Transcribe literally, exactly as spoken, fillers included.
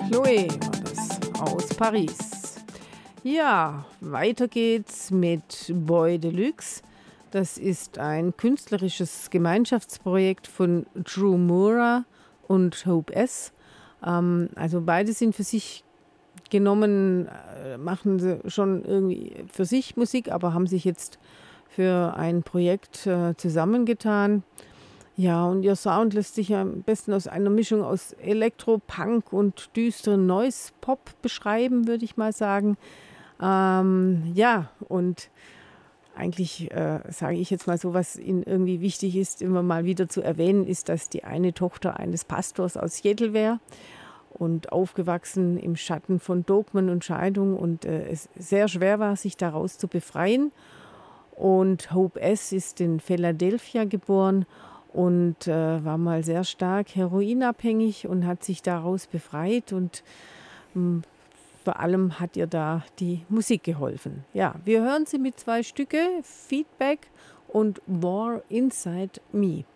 Chloé war das aus Paris. Ja, weiter geht's mit Boy Deluxe. Das ist ein künstlerisches Gemeinschaftsprojekt von Drew Mura und Hope S. Ähm, also beide sind für sich genommen, äh, machen sie schon irgendwie für sich Musik, aber haben sich jetzt für ein Projekt äh, zusammengetan. Ja, und ihr Sound lässt sich ja am besten aus einer Mischung aus Elektro, Punk und düsteren Noise-Pop beschreiben, würde ich mal sagen. Ähm, ja, und eigentlich äh, sage ich jetzt mal so, was Ihnen irgendwie wichtig ist, immer mal wieder zu erwähnen, ist, dass die eine Tochter eines Pastors aus Seattle wäre und aufgewachsen im Schatten von Dogmen und Scheidung und äh, es sehr schwer war, sich daraus zu befreien. Und Hope S. ist in Philadelphia geboren und äh, war mal sehr stark heroinabhängig und hat sich daraus befreit und mh, vor allem hat ihr da die Musik geholfen. Ja, wir hören sie mit zwei Stücke, Feedback und War Inside Me.